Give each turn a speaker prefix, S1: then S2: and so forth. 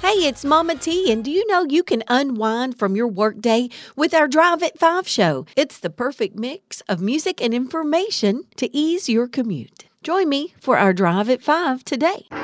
S1: Hey, it's Mama T, and do you know you can unwind from your workday with our Drive at 5 show? It's the perfect mix of music and information to ease your commute. Join me for our Drive at 5 today.